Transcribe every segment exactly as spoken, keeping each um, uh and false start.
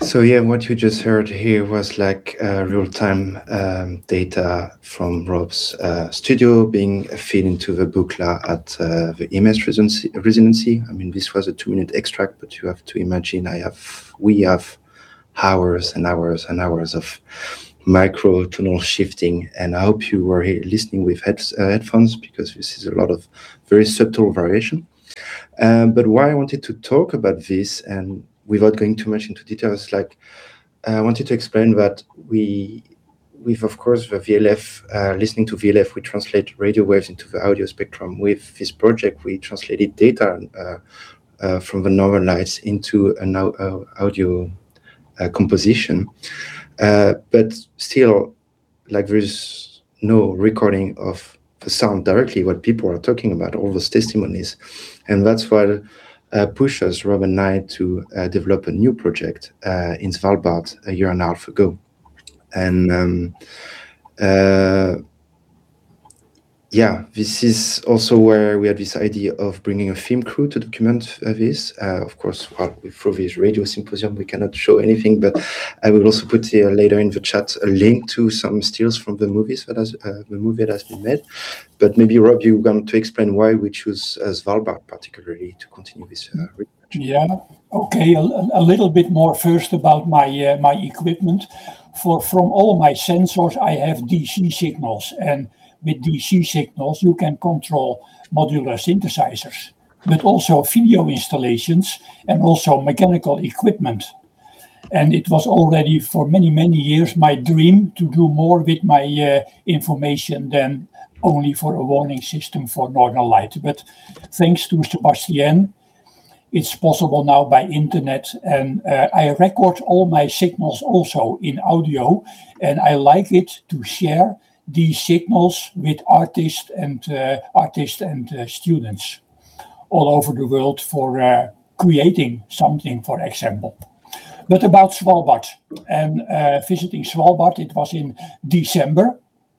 So yeah, what you just heard here was like uh, real-time um, data from Rob's uh, studio being fed into the Buchla at uh, the image residency, residency. I mean, this was a two-minute extract, but you have to imagine I have, we have hours and hours and hours of micro tonal shifting, and I hope you were here listening with head, uh, headphones, because this is a lot of very subtle variation. Um, but why I wanted to talk about this, and without going too much into details, like I wanted to explain that we, with of course the V L F, uh, listening to V L F, we translate radio waves into the audio spectrum. With this project, we translated data uh, uh, from the northern lights into an uh, audio uh, composition. Uh, but still, like there's no recording of the sound directly, what people are talking about, all those testimonies. And that's what uh, pushed us, Rob and I, to uh, develop a new project uh, in Svalbard a year and a half ago. And um, uh, yeah, this is also where we had this idea of bringing a film crew to document uh, this. Uh, of course, well, through this radio symposium, we cannot show anything, but I will also put uh, later in the chat a link to some stills from the movies that has uh, the movie that has been made. But maybe Rob, you want to explain why we choose uh, Svalbard particularly to continue this uh, research. Yeah, okay, a, a little bit more first about my uh, my equipment. For from all my sensors, I have D C signals, and with D C signals, you can control modular synthesizers, but also video installations and also mechanical equipment. And it was already for many, many years my dream to do more with my uh, information than only for a warning system for Northern Light. But thanks to Sebastian, it's possible now by internet, and uh, I record all my signals also in audio, and I like it to share these signals with artists and uh, artists and uh, students all over the world for uh, creating something, for example. But about Svalbard and uh, visiting Svalbard, it was in December,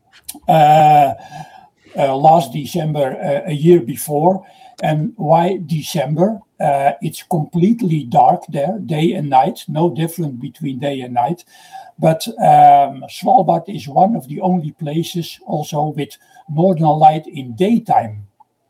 uh, uh, last December, uh, a year before. And why December? Uh, it's completely dark there, day and night, no difference between day and night. But um, Svalbard is one of the only places also with Northern Light in daytime.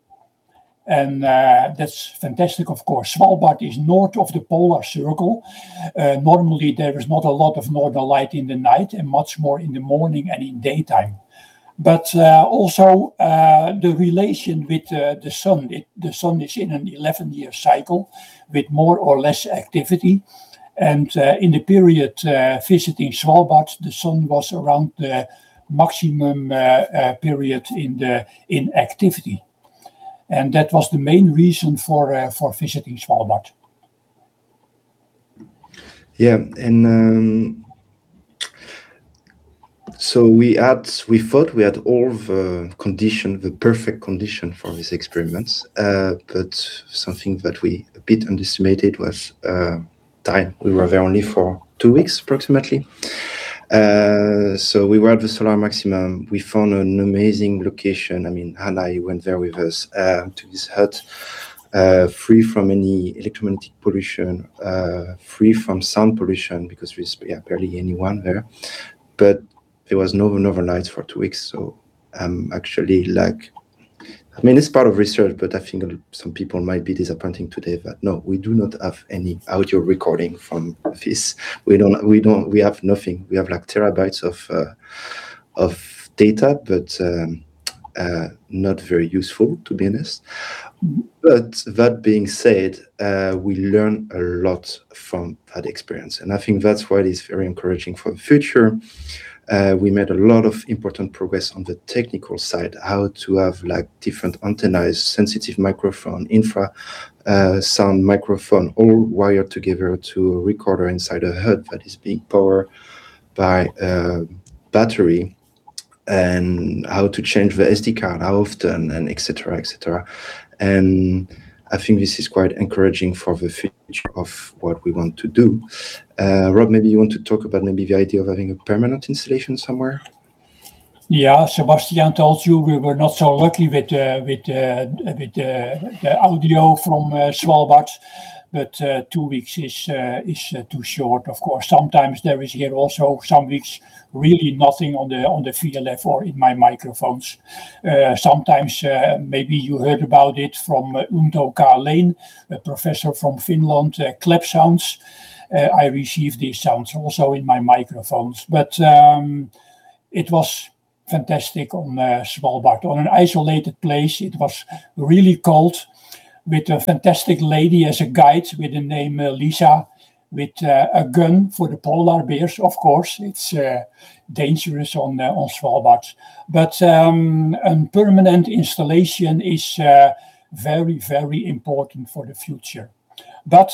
And uh, that's fantastic, of course. Svalbard is north of the polar circle. Uh, normally there is not a lot of Northern Light in the night and much more in the morning and in daytime. But uh, also uh, the relation with uh, the sun. It, the sun is in an eleven-year cycle with more or less activity. And uh, in the period uh, visiting Svalbard, the sun was around the maximum uh, uh, period in the in activity, and that was the main reason for uh, for visiting Svalbard. Yeah, and um, so we had we thought we had all the condition, the perfect condition for these experiments, uh, but something that we a bit underestimated was. Uh, time. We were there only for two weeks approximately. Uh, so we were at the solar maximum. We found an amazing location. I mean, Hannah went there with us uh, to this hut, uh, free from any electromagnetic pollution, uh, free from sound pollution, because there's yeah, barely anyone there. But there was no Northern Lights for two weeks. So I'm actually like, I mean, it's part of research, but I think some people might be disappointing today that no, we do not have any audio recording from this. We don't, we don't, we have nothing. We have like terabytes of uh, of data, but um, uh, not very useful, to be honest. But that being said, uh, we learn a lot from that experience, and I think that's why it is very encouraging for the future. Uh, we made a lot of important progress on the technical side, how to have like different antennas, sensitive microphone, infra uh, sound microphone, all wired together to a recorder inside a hut that is being powered by a battery, and how to change the S D card, how often, and et cetera, et cetera. And I think this is quite encouraging for the future of what we want to do. Uh, Rob, maybe you want to talk about maybe the idea of having a permanent installation somewhere? Yeah, Sebastian told you we were not so lucky with uh, with uh, with uh, the audio from uh, Svalbard, but uh, two weeks is uh, is uh, too short. Of course, sometimes there is here also some weeks really nothing on the on the V L F or in my microphones. Uh, sometimes uh, maybe you heard about it from uh, Unto Karleen, a professor from Finland, uh, clap sounds. Uh, I receive these sounds also in my microphones, but um, it was fantastic on uh, Svalbard, on an isolated place. It was really cold, with a fantastic lady as a guide with the name uh, Lisa, with uh, a gun for the polar bears. Of course, it's uh, dangerous on uh, on Svalbard, but um, a permanent installation is uh, very, very important for the future. But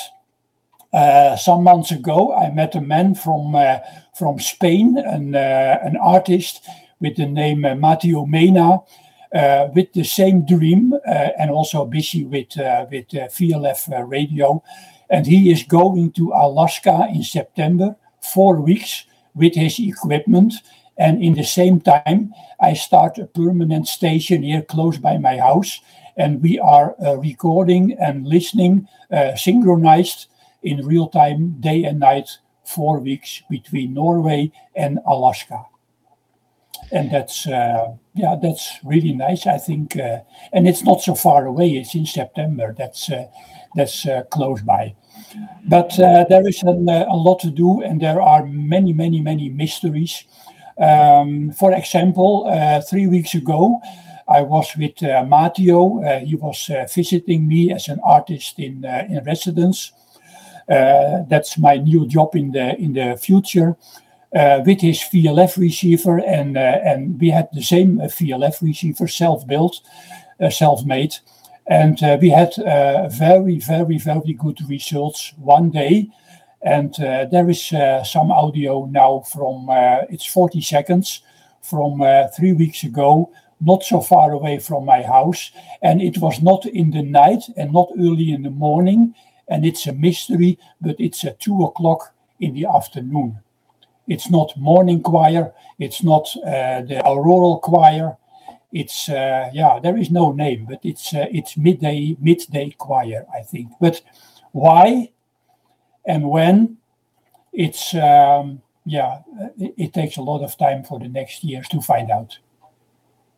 uh, some months ago, I met a man from uh, from Spain, an uh, an artist with the name uh, Matteo Mena, uh, with the same dream, uh, and also busy with uh, with uh, V L F uh, radio. And he is going to Alaska in September, four weeks with his equipment. And in the same time, I start a permanent station here close by my house. And we are uh, recording and listening, uh, synchronized in real time, day and night, four weeks between Norway and Alaska. And that's, uh, yeah, that's really nice, I think. Uh, and it's not so far away. It's in September. That's uh, that's uh, close by. But uh, there is a, a lot to do, and there are many, many, many mysteries. Um, for example, uh, three weeks ago, I was with uh, Matteo. Uh, he was uh, visiting me as an artist in uh, in residence. Uh, that's my new job in the in the future. Uh, with his V L F receiver, and uh, and we had the same uh, V L F receiver, self-built, uh, self-made, and uh, we had uh, very, very, very good results one day. And uh, there is uh, some audio now from uh, it's forty seconds from uh, three weeks ago, not so far away from my house, and it was not in the night and not early in the morning, and it's a mystery, but it's at two o'clock in the afternoon. It's not morning choir. It's not uh, the auroral choir. It's uh, yeah, there is no name, but it's uh, it's midday midday choir, I think. But why and when? It's um, yeah, it, it takes a lot of time for the next years to find out.